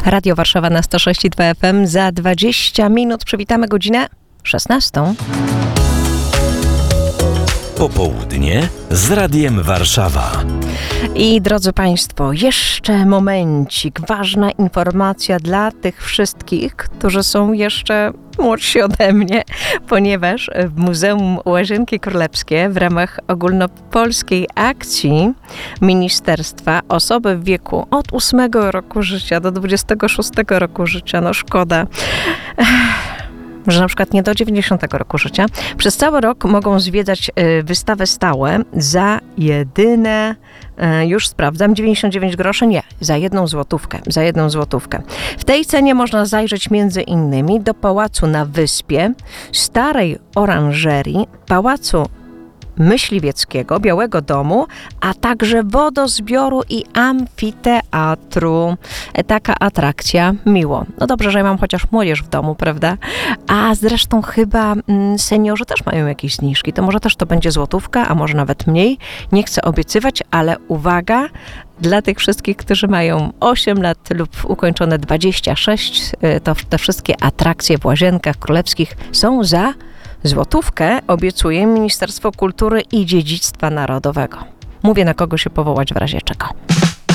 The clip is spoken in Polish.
Radio Warszawa na 106,2 FM. Za 20 minut przywitamy godzinę 16. Popołudnie z Radiem Warszawa. I drodzy Państwo, jeszcze momencik. Ważna informacja dla tych wszystkich, którzy są jeszcze młodsi ode mnie, ponieważ w Muzeum Łazienki Królewskie w ramach ogólnopolskiej akcji ministerstwa osoby w wieku od 8 roku życia do 26 roku życia, no szkoda, że na przykład nie do 90 roku życia, przez cały rok mogą zwiedzać wystawy stałe za jedyne, już sprawdzam, 99 groszy, nie, za 1 złotówkę, za 1 złotówkę. W tej cenie można zajrzeć między innymi do Pałacu na Wyspie, Starej Oranżerii, Pałacu Myśliwieckiego, Białego Domu, a także wodozbioru i amfiteatru. Taka atrakcja, miło. No dobrze, że ja mam chociaż młodzież w domu, prawda? A zresztą chyba seniorzy też mają jakieś zniżki. To może też to będzie złotówka, a może nawet mniej. Nie chcę obiecywać, ale uwaga, dla tych wszystkich, którzy mają 8 lat lub ukończone 26, to te wszystkie atrakcje w Łazienkach Królewskich są za złotówkę, obiecuje Ministerstwo Kultury i Dziedzictwa Narodowego. Mówię, na kogo się powołać w razie czego.